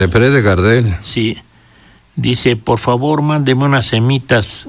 De Pérez de Gardel. Sí. Dice, por favor, mándeme unas semitas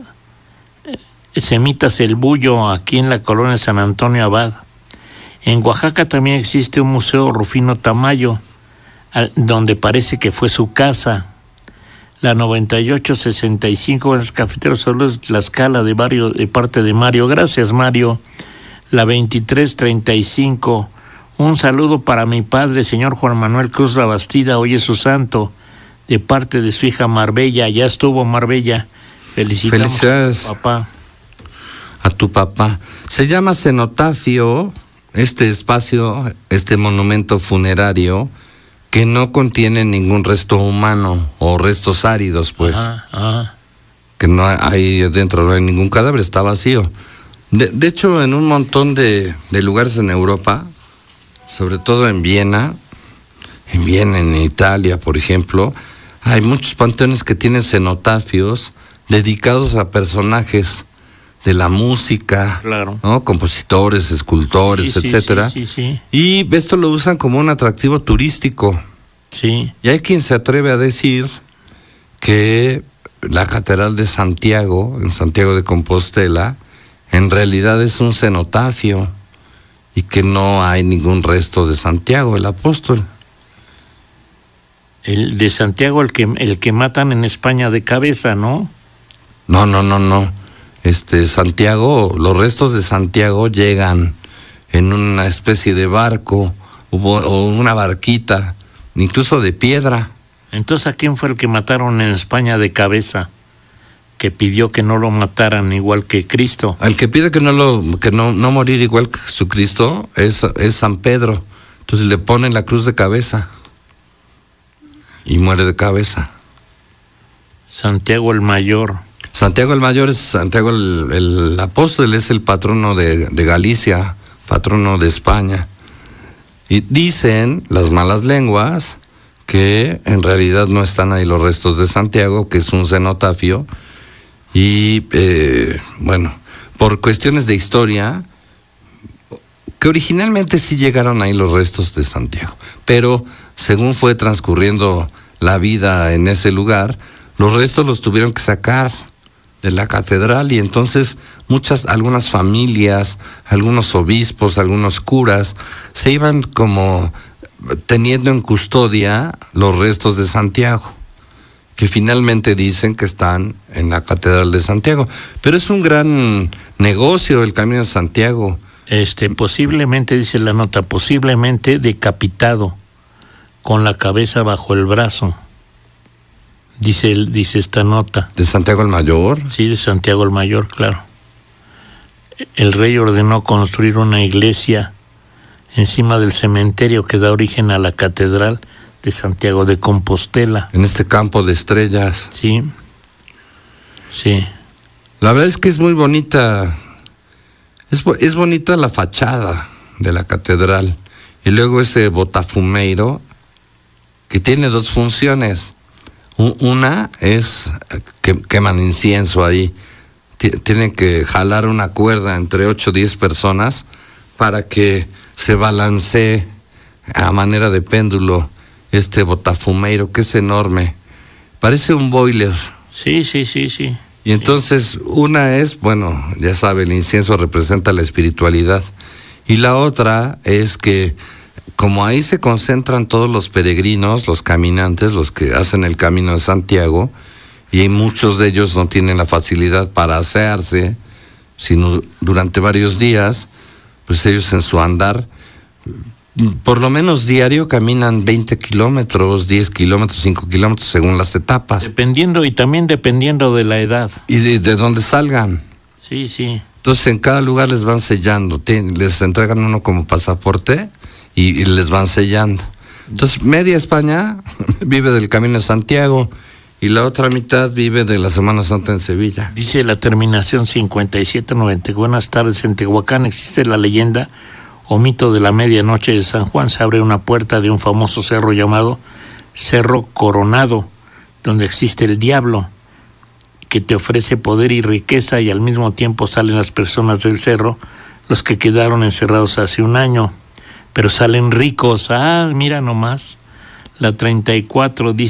El Bullo, aquí en la colonia San Antonio Abad. En Oaxaca también existe un museo Rufino Tamayo, donde parece que fue su casa. La 9865, Buenas Cafeteros, saludos Tlaxcala, de parte de Mario. Gracias, Mario. La 2335, un saludo para mi padre, señor Juan Manuel Cruz Labastida, hoy es su santo, de parte de su hija Marbella. Ya estuvo Marbella. Felicidades a tu papá. A tu papá. Se llama cenotafio este espacio, este monumento funerario, que no contiene ningún resto humano o restos áridos, pues. Que no hay dentro, no hay ningún cadáver, está vacío. De hecho, en un montón de lugares en Europa, sobre todo en Viena, en Italia, por ejemplo, hay muchos panteones que tienen cenotafios dedicados a personajes de la música, claro, ¿no? Compositores, escultores, etcétera. Sí. Y esto lo usan como un atractivo turístico. Sí. Y hay quien se atreve a decir que la Catedral de Santiago, en Santiago de Compostela, en realidad es un cenotafio y que no hay ningún resto de Santiago, el apóstol. El de Santiago, el que matan en España de cabeza, ¿no? No. Santiago, los restos de Santiago llegan en una especie de barco o una barquita, incluso de piedra. Entonces, ¿a quién fue el que mataron en España de cabeza? Que pidió que no lo mataran igual que Cristo. El que pide que no morir igual que Jesucristo es San Pedro. Entonces le ponen la cruz de cabeza y muere de cabeza. Santiago el Mayor. Santiago el Mayor es Santiago el apóstol, es el patrono de Galicia, patrono de España. Y dicen las malas lenguas que en realidad no están ahí los restos de Santiago, que es un cenotafio. Y por cuestiones de historia, que originalmente sí llegaron ahí los restos de Santiago, pero según fue transcurriendo la vida en ese lugar, los restos los tuvieron que sacar de la catedral y entonces algunas familias, algunos obispos, algunos curas se iban como teniendo en custodia los restos de Santiago, que finalmente dicen que están en la Catedral de Santiago. Pero es un gran negocio el Camino de Santiago. Posiblemente, dice la nota, posiblemente decapitado, con la cabeza bajo el brazo. Dice esta nota. ¿De Santiago el Mayor? Sí, de Santiago el Mayor, claro. El rey ordenó construir una iglesia encima del cementerio que da origen a la Catedral de Santiago de Compostela. En este campo de estrellas. Sí. La verdad es que es muy bonita. Es bonita la fachada de la catedral. Y luego ese botafumeiro, que tiene dos funciones. Una es que queman incienso ahí. Tienen que jalar una cuerda entre 8 o 10 personas para que se balancee a manera de péndulo este botafumeiro, que es enorme. Parece un boiler. Sí. Y entonces una es, ya sabe, el incienso representa la espiritualidad. Y la otra es que como ahí se concentran todos los peregrinos, los caminantes, los que hacen el Camino de Santiago, y muchos de ellos no tienen la facilidad para asearse, sino durante varios días, pues ellos en su andar, por lo menos diario caminan 20 kilómetros, 10 kilómetros, 5 kilómetros, según las etapas. Dependiendo de la edad. Y de dónde salgan. Sí. Entonces en cada lugar les van sellando, les entregan uno como pasaporte y les van sellando. Entonces media España vive del Camino de Santiago y la otra mitad vive de la Semana Santa en Sevilla. Dice la terminación 5790. Buenas tardes, en Tehuacán existe la leyenda o mito de la medianoche de San Juan. Se abre una puerta de un famoso cerro llamado Cerro Coronado, donde existe el diablo, que te ofrece poder y riqueza, y al mismo tiempo salen las personas del cerro, los que quedaron encerrados hace un año, pero salen ricos. Mira nomás. La 34 dice